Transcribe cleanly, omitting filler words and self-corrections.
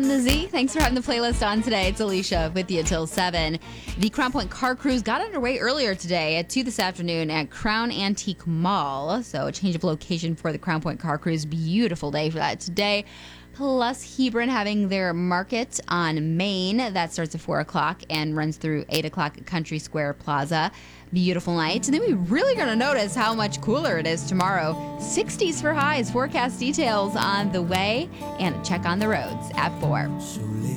the Z. Thanks for having the playlist on today. It's Alicia with you till 7. The Crown Point Car Cruise got underway earlier today at 2 this afternoon at Crown Antique Mall. So a change of location for the Crown Point Car Cruise. Beautiful day for that today. Plus Hebron having their market on Main. That starts at 4 o'clock and runs through 8 o'clock at Country Square Plaza. Beautiful night. And then we're really going to notice how much cooler it is tomorrow. 60s for highs. Forecast details on the way. And a check on the roads at 4.